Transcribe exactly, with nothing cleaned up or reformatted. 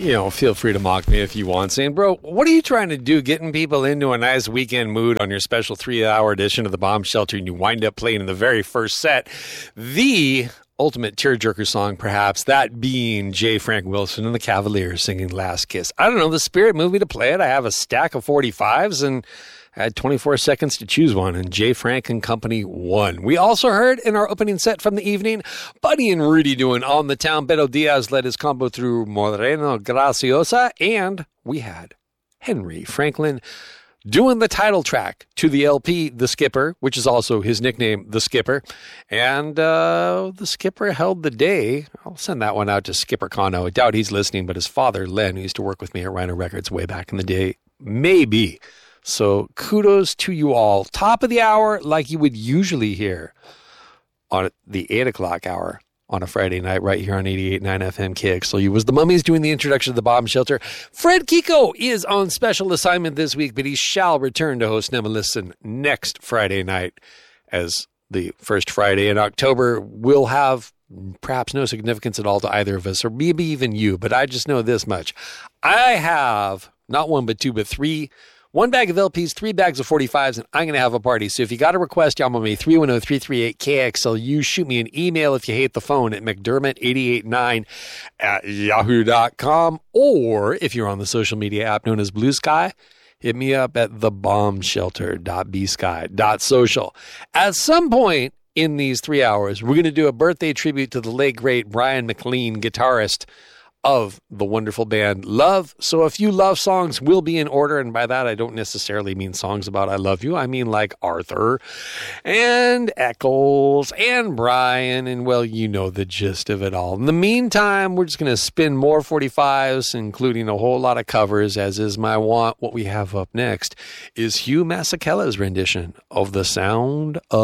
you know, feel free to mock me if you want, saying, bro, what are you trying to do, getting people into a nice weekend mood on your special three-hour edition of the Bomb Shelter, and you wind up playing in the very first set the ultimate tearjerker song, perhaps, that being J. Frank Wilson and the Cavaliers singing Last Kiss. I don't know, the spirit moved me to play it. I have a stack of forty-fives, and I had twenty-four seconds to choose one, and Jay Frank and Company won. We also heard in our opening set from the evening, Buddy and Rudy doing On the Town. Beto Diaz led his combo through Moreno Graciosa, and we had Henry Franklin doing the title track to the L P, The Skipper, which is also his nickname, The Skipper. And uh, The Skipper held the day. I'll send that one out to Skipper Kano. I doubt he's listening, but his father, Len, who used to work with me at Rhino Records way back in the day, maybe. So kudos to you all. Top of the hour, like you would usually hear on the eight o'clock hour on a Friday night right here on eighty-eight point nine F M K X L U. Was the Mummies doing the introduction of the Bomb Shelter. Fred Kiko is on special assignment this week, but he shall return to host Never Listen next Friday night, as the first Friday in October will have perhaps no significance at all to either of us, or maybe even you, but I just know this much. I have not one, but two, but three One bag of L Ps, three bags of forty-fives, and I'm going to have a party. So if you got a request, y'all me three one zero, three three eight, K X L U. Shoot me an email if you hate the phone at McDermott eight eight nine at yahoo dot com. Or if you're on the social media app known as Blue Sky, hit me up at the bomb shelter dot b sky dot social. At some point in these three hours, we're going to do a birthday tribute to the late, great Brian McLean, guitarist of the wonderful band Love. So a few love songs will be in order, and by that I don't necessarily mean songs about I love you. I mean like Arthur and Eccles and Brian, and well, you know the gist of it all. In the meantime, we're just going to spin more forty-fives, including a whole lot of covers, as is my want. What we have up next is Hugh Masekela's rendition of The Sound of